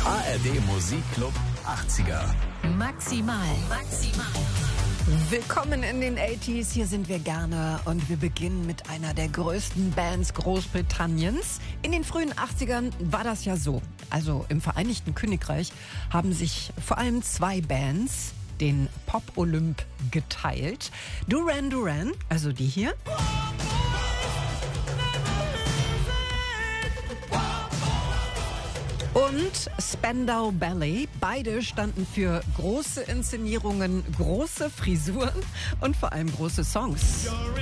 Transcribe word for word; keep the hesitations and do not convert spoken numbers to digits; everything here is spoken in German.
A R D Musikclub achtziger. Maximal. Maximal. Willkommen in den achtziger. Hier sind wir gerne und wir beginnen mit einer der größten Bands Großbritanniens. In den frühen achtzigern war das ja so. Also im Vereinigten Königreich haben sich vor allem zwei Bands den Pop-Olymp geteilt. Duran Duran, also die hier. Und Spandau Ballet. Beide standen für große Inszenierungen, große Frisuren und vor allem große Songs.